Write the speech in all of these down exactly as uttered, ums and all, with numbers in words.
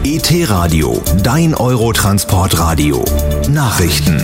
E T-Radio, dein Eurotransportradio. Nachrichten.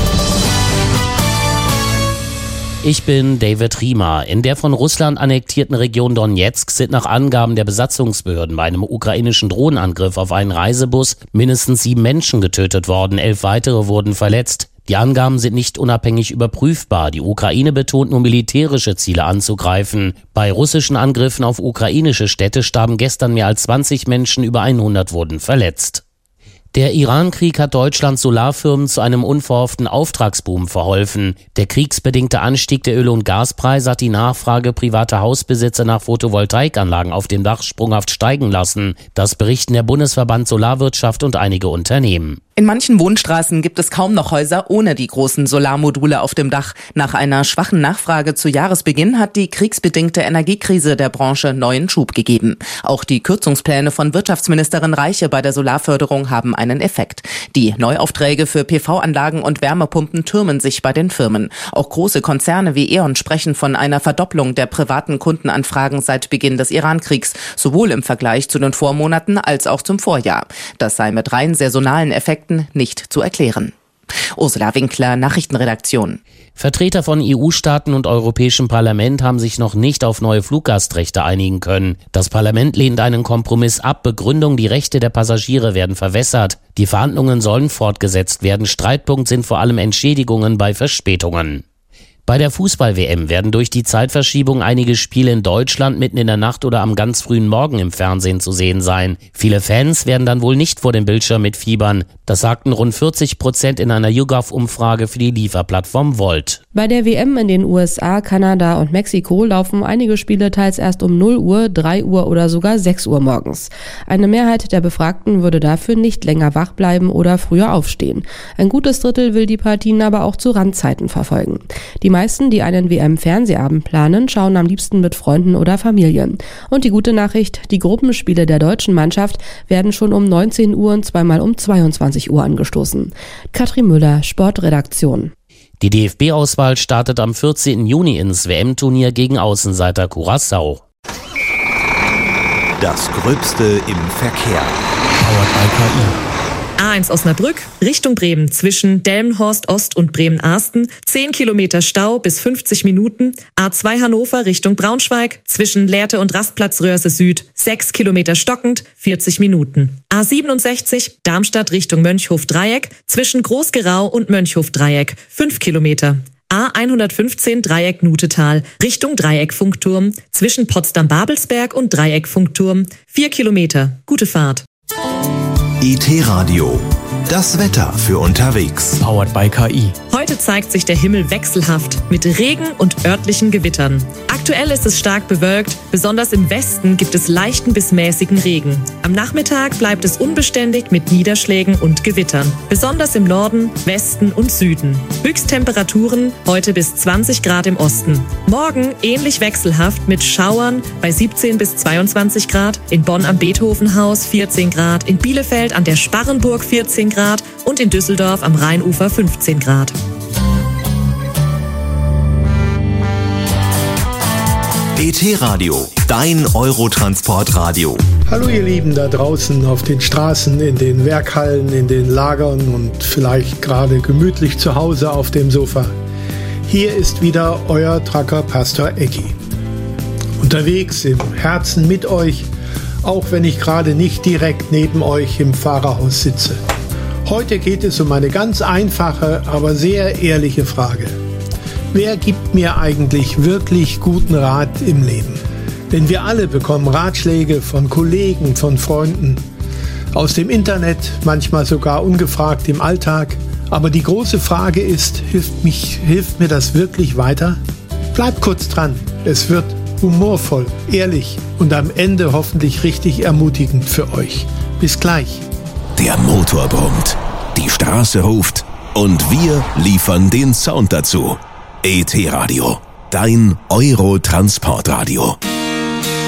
Ich bin David Riemer. In der von Russland annektierten Region Donetsk sind nach Angaben der Besatzungsbehörden bei einem ukrainischen Drohnenangriff auf einen Reisebus mindestens sieben Menschen getötet worden, elf weitere wurden verletzt. Die Angaben sind nicht unabhängig überprüfbar. Die Ukraine betont nur militärische Ziele anzugreifen. Bei russischen Angriffen auf ukrainische Städte starben gestern mehr als zwanzig Menschen, über hundert wurden verletzt. Der Iran-Krieg hat Deutschlands Solarfirmen zu einem unverhofften Auftragsboom verholfen. Der kriegsbedingte Anstieg der Öl- und Gaspreise hat die Nachfrage privater Hausbesitzer nach Photovoltaikanlagen auf dem Dach sprunghaft steigen lassen. Das berichten der Bundesverband Solarwirtschaft und einige Unternehmen. In manchen Wohnstraßen gibt es kaum noch Häuser ohne die großen Solarmodule auf dem Dach. Nach einer schwachen Nachfrage zu Jahresbeginn hat die kriegsbedingte Energiekrise der Branche neuen Schub gegeben. Auch die Kürzungspläne von Wirtschaftsministerin Reiche bei der Solarförderung haben einen Effekt. Die Neuaufträge für P V-Anlagen und Wärmepumpen türmen sich bei den Firmen. Auch große Konzerne wie E.ON sprechen von einer Verdopplung der privaten Kundenanfragen seit Beginn des Iran-Kriegs, sowohl im Vergleich zu den Vormonaten als auch zum Vorjahr. Das sei mit rein saisonalen Effekten nicht zu erklären. Ursula Winkler, Nachrichtenredaktion. Vertreter von E U-Staaten und Europäischem Parlament haben sich noch nicht auf neue Fluggastrechte einigen können. Das Parlament lehnt einen Kompromiss ab. Begründung: die Rechte der Passagiere werden verwässert. Die Verhandlungen sollen fortgesetzt werden. Streitpunkt sind vor allem Entschädigungen bei Verspätungen. Bei der Fußball-W M werden durch die Zeitverschiebung einige Spiele in Deutschland mitten in der Nacht oder am ganz frühen Morgen im Fernsehen zu sehen sein. Viele Fans werden dann wohl nicht vor dem Bildschirm mitfiebern. Das sagten rund vierzig Prozent in einer YouGov-Umfrage für die Lieferplattform Volt. Bei der W M in den U S A, Kanada und Mexiko laufen einige Spiele teils erst um null Uhr, drei Uhr oder sogar sechs Uhr morgens. Eine Mehrheit der Befragten würde dafür nicht länger wach bleiben oder früher aufstehen. Ein gutes Drittel will die Partien aber auch zu Randzeiten verfolgen. Die meisten, die einen W M-Fernsehabend planen, schauen am liebsten mit Freunden oder Familien. Und die gute Nachricht: die Gruppenspiele der deutschen Mannschaft werden schon um neunzehn Uhr und zweimal um zweiundzwanzig Uhr angestoßen. Katrin Müller, Sportredaktion. Die D F B-Auswahl startet am vierzehnten Juni ins W M-Turnier gegen Außenseiter Curaçao. Das Gröbste im Verkehr. Powered by K I. A eins Osnabrück, Richtung Bremen, zwischen Delmenhorst Ost und Bremen-Arsten, zehn Kilometer Stau bis fünfzig Minuten. A zwei Hannover Richtung Braunschweig, zwischen Lehrte und Rastplatz Röhrse Süd, sechs Kilometer stockend, vierzig Minuten. A siebenundsechzig, Darmstadt Richtung Mönchhof-Dreieck, zwischen Groß-Gerau und Mönchhof-Dreieck, fünf Kilometer. A hundertfünfzehn Dreieck Nutetal, Richtung Dreieck-Funkturm, zwischen Potsdam-Babelsberg und Dreieck-Funkturm, vier Kilometer. Gute Fahrt. E T-Radio, das Wetter für unterwegs. Powered by K I. Heute zeigt sich der Himmel wechselhaft mit Regen und örtlichen Gewittern. Aktuell ist es stark bewölkt, besonders im Westen gibt es leichten bis mäßigen Regen. Am Nachmittag bleibt es unbeständig mit Niederschlägen und Gewittern, besonders im Norden, Westen und Süden. Höchsttemperaturen heute bis zwanzig Grad im Osten. Morgen ähnlich wechselhaft mit Schauern bei siebzehn bis zweiundzwanzig Grad, in Bonn am Beethovenhaus vierzehn Grad, in Bielefeld an der Sparrenburg vierzehn Grad und in Düsseldorf am Rheinufer fünfzehn Grad. E T-Radio, dein Eurotransportradio. Hallo ihr Lieben da draußen auf den Straßen, in den Werkhallen, in den Lagern und vielleicht gerade gemütlich zu Hause auf dem Sofa. Hier ist wieder euer Trucker Pastor Eggi. Unterwegs im Herzen mit euch, auch wenn ich gerade nicht direkt neben euch im Fahrerhaus sitze. Heute geht es um eine ganz einfache, aber sehr ehrliche Frage. Wer gibt mir eigentlich wirklich guten Rat im Leben? Denn wir alle bekommen Ratschläge von Kollegen, von Freunden, aus dem Internet, manchmal sogar ungefragt im Alltag. Aber die große Frage ist, hilft, mich, hilft mir das wirklich weiter? Bleibt kurz dran, es wird humorvoll, ehrlich und am Ende hoffentlich richtig ermutigend für euch. Bis gleich. Der Motor brummt, die Straße ruft und wir liefern den Sound dazu. E T-Radio, dein Eurotransportradio.